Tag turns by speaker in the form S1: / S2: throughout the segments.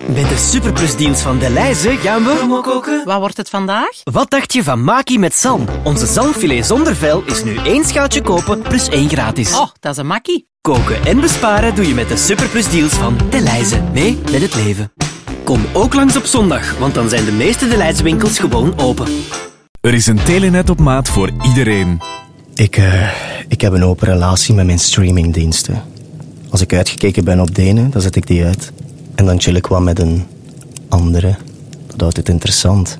S1: Met de superplusdeals van Delhaize gaan we koken.
S2: Wat wordt het vandaag?
S1: Wat dacht je van Maki met zalm? Onze zalmfilet zonder vel is nu 1 schaaltje kopen plus 1 gratis.
S2: Oh, dat is een makkie.
S1: Koken en besparen doe je met de superplusdeals van Delhaize. Mee met het leven. Kom ook langs op zondag, want dan zijn de meeste Delhaize winkels gewoon open.
S3: Er is een Telenet op maat voor iedereen.
S4: Ik heb een open relatie met mijn streamingdiensten. Als ik uitgekeken ben op de ene, dan zet ik die uit. En dan chill ik wat met een andere. Dat houdt het interessant.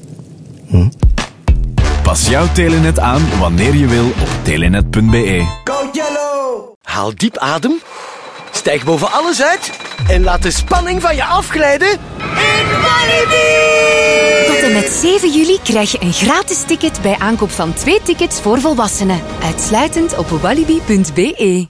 S3: Pas jouw Telenet aan wanneer je wil op telenet.be.
S1: Go Yellow! Haal diep adem, stijg boven alles uit en laat de spanning van je afglijden in Walibi!
S5: Tot en met 7 juli krijg je een gratis ticket bij aankoop van 2 tickets voor volwassenen. Uitsluitend op walibi.be.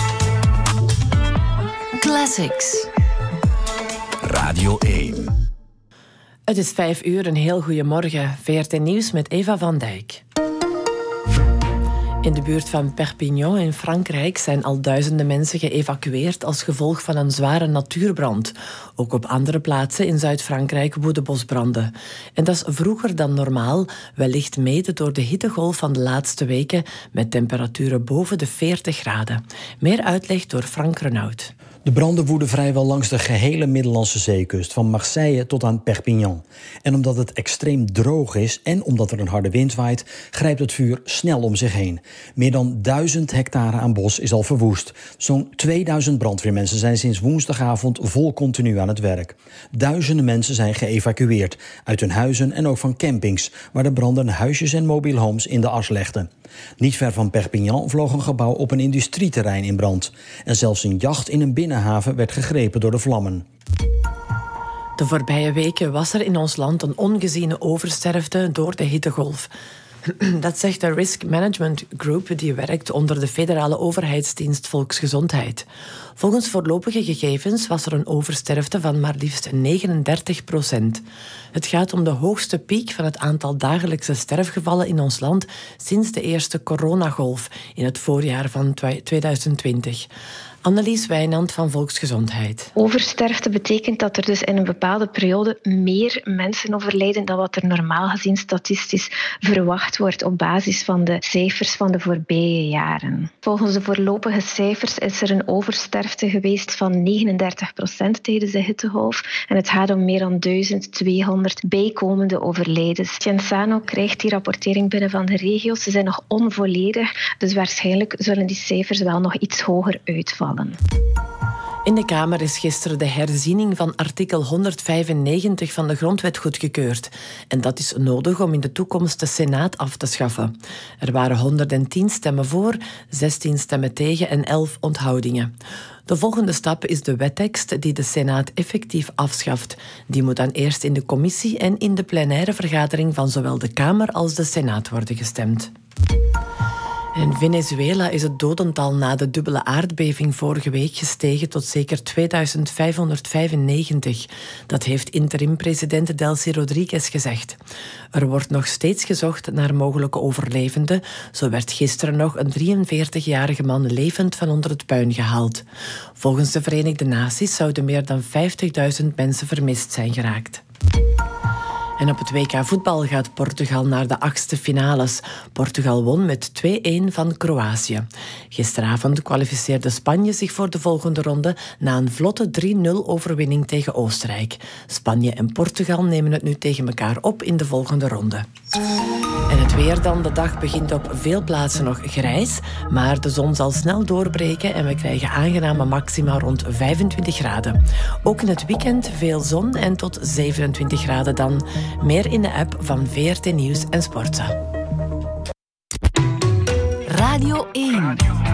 S5: Classics.
S3: Radio 1.
S6: Het is 5 uur, een heel goede morgen. VRT Nieuws met Eva van Dijk. In de buurt van Perpignan in Frankrijk zijn al duizenden mensen geëvacueerd als gevolg van een zware natuurbrand. Ook op andere plaatsen in Zuid-Frankrijk woeden bosbranden. En dat is vroeger dan normaal, wellicht mede door de hittegolf van de laatste weken met temperaturen boven de 40 graden. Meer uitleg door Frank Renaud.
S7: De branden woeden vrijwel langs de gehele Middellandse zeekust, van Marseille tot aan Perpignan. En omdat het extreem droog is en omdat er een harde wind waait, grijpt het vuur snel om zich heen. Meer dan 1000 hectare aan bos is al verwoest. Zo'n 2000 brandweermensen zijn sinds woensdagavond vol continu aan het werk. Duizenden mensen zijn geëvacueerd uit hun huizen en ook van campings, waar de branden huisjes en mobile homes in de as legden. Niet ver van Perpignan vloog een gebouw op een industrieterrein in brand. En zelfs een jacht in een binnenhaven werd gegrepen door de vlammen.
S6: De voorbije weken was er in ons land een ongeziene oversterfte door de hittegolf. Dat zegt de Risk Management Group die werkt onder de federale overheidsdienst Volksgezondheid. Volgens voorlopige gegevens was er een oversterfte van maar liefst 39%. Het gaat om de hoogste piek van het aantal dagelijkse sterfgevallen in ons land sinds de eerste coronagolf in het voorjaar van 2020. Annelies Wijnand van Volksgezondheid.
S8: Oversterfte betekent dat er dus in een bepaalde periode meer mensen overlijden dan wat er normaal gezien statistisch verwacht wordt op basis van de cijfers van de voorbije jaren. Volgens de voorlopige cijfers is er een oversterfte geweest van 39% tijdens de hittegolf en het gaat om meer dan 1200 bijkomende overlijdens. Genzano krijgt die rapportering binnen van de regio's. Ze zijn nog onvolledig, dus waarschijnlijk zullen die cijfers wel nog iets hoger uitvallen.
S6: In de Kamer is gisteren de herziening van artikel 195 van de Grondwet goedgekeurd. En dat is nodig om in de toekomst de Senaat af te schaffen. Er waren 110 stemmen voor, 16 stemmen tegen en 11 onthoudingen. De volgende stap is de wettekst die de Senaat effectief afschaft. Die moet dan eerst in de commissie en in de plenaire vergadering van zowel de Kamer als de Senaat worden gestemd. In Venezuela is het dodental na de dubbele aardbeving vorige week gestegen tot zeker 2595. Dat heeft interim-president Delcy Rodriguez gezegd. Er wordt nog steeds gezocht naar mogelijke overlevenden. Zo werd gisteren nog een 43-jarige man levend van onder het puin gehaald. Volgens de Verenigde Naties zouden meer dan 50.000 mensen vermist zijn geraakt. En op het WK voetbal gaat Portugal naar de 8e finales. Portugal won met 2-1 van Kroatië. Gisteravond kwalificeerde Spanje zich voor de volgende ronde na een vlotte 3-0 overwinning tegen Oostenrijk. Spanje en Portugal nemen het nu tegen elkaar op in de volgende ronde. En het weer dan. De dag begint op veel plaatsen nog grijs, maar de zon zal snel doorbreken en we krijgen aangename maxima rond 25 graden. Ook in het weekend veel zon en tot 27 graden dan. Meer in de app van VRT Nieuws en Sportza.
S5: Radio 1.